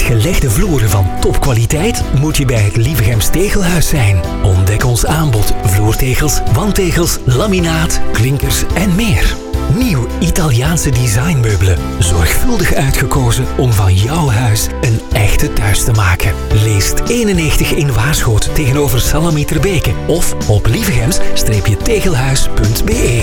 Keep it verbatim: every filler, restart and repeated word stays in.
gelegde vloeren van topkwaliteit moet je bij het Lievegems Tegelhuis zijn. Ontdek ons aanbod: vloertegels, wandtegels, laminaat, klinkers en meer. Nieuw Italiaanse designmeubelen. Zorgvuldig uitgekozen om van jouw huis een echte thuis te maken. Leest eenennegentig in Waarschoot tegenover Salami Terbeke of op lievegems tegelhuis punt be.